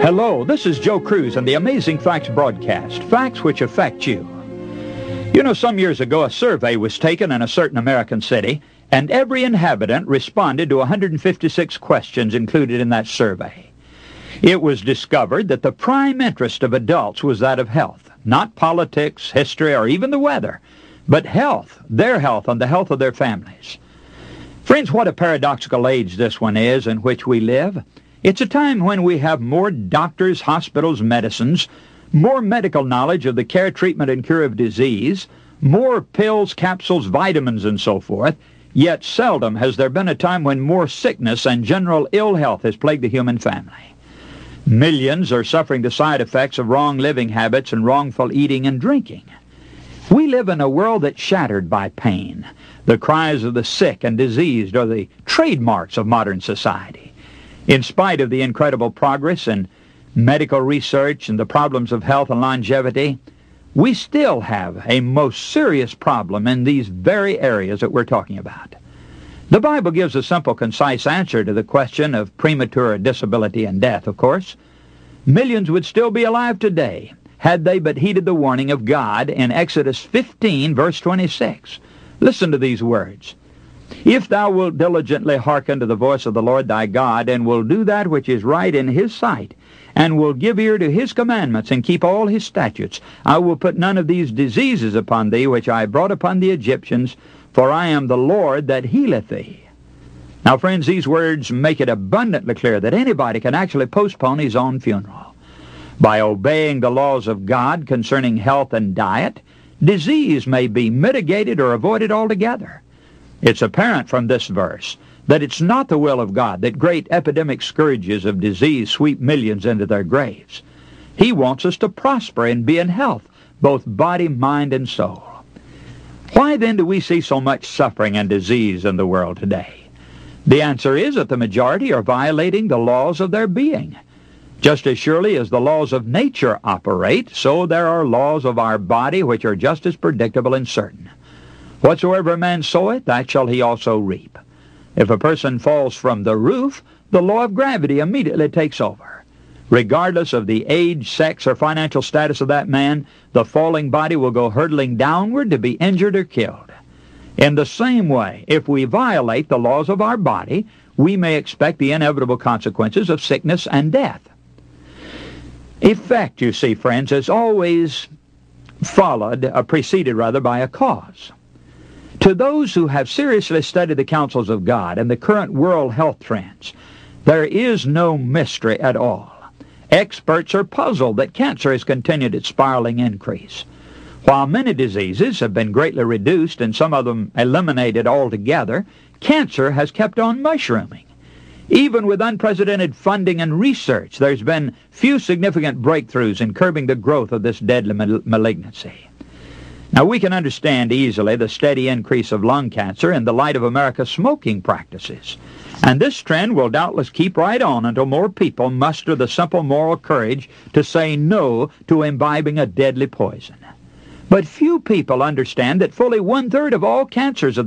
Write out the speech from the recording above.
Hello, this is Joe Cruz and the Amazing Facts broadcast, facts which affect you. You know, some years ago a survey was taken in a certain American city, and every inhabitant responded to 156 questions included in that survey. It was discovered that the prime interest of adults was that of health, not politics, history, or even the weather, but health, their health and the health of their families. Friends, what a paradoxical age this one is in which we live. It's a time when we have more doctors, hospitals, medicines, more medical knowledge of the care, treatment, and cure of disease, more pills, capsules, vitamins, and so forth, yet seldom has there been a time when more sickness and general ill health has plagued the human family. Millions are suffering the side effects of wrong living habits and wrongful eating and drinking. We live in a world that's shattered by pain. The cries of the sick and diseased are the trademarks of modern society. In spite of the incredible progress in medical research and the problems of health and longevity, we still have a most serious problem in these very areas that we're talking about. The Bible gives a simple, concise answer to the question of premature disability and death, of course. Millions would still be alive today had they but heeded the warning of God in Exodus 15, verse 26. Listen to these words. If thou wilt diligently hearken to the voice of the Lord thy God, and will do that which is right in his sight, and will give ear to his commandments, and keep all his statutes, I will put none of these diseases upon thee, which I brought upon the Egyptians, for I am the Lord that healeth thee. Now, friends, these words make it abundantly clear that anybody can actually postpone his own funeral. By obeying the laws of God concerning health and diet, disease may be mitigated or avoided altogether. It's apparent from this verse that it's not the will of God that great epidemic scourges of disease sweep millions into their graves. He wants us to prosper and be in health, both body, mind, and soul. Why then do we see so much suffering and disease in the world today? The answer is that the majority are violating the laws of their being. Just as surely as the laws of nature operate, so there are laws of our body which are just as predictable and certain. Whatsoever a man soweth, that shall he also reap. If a person falls from the roof, the law of gravity immediately takes over. Regardless of the age, sex, or financial status of that man, the falling body will go hurtling downward to be injured or killed. In the same way, if we violate the laws of our body, we may expect the inevitable consequences of sickness and death. Effect, you see, friends, is always preceded by a cause. To those who have seriously studied the counsels of God and the current world health trends, there is no mystery at all. Experts are puzzled that cancer has continued its spiraling increase. While many diseases have been greatly reduced and some of them eliminated altogether, cancer has kept on mushrooming. Even with unprecedented funding and research, there's been few significant breakthroughs in curbing the growth of this deadly malignancy. Now, we can understand easily the steady increase of lung cancer in the light of America's smoking practices. And this trend will doubtless keep right on until more people muster the simple moral courage to say no to imbibing a deadly poison. But few people understand that fully one-third of all cancers of